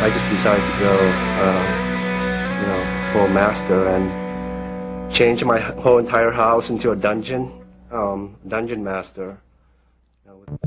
I just decided to go, full master and change my whole entire house into a dungeon, dungeon master.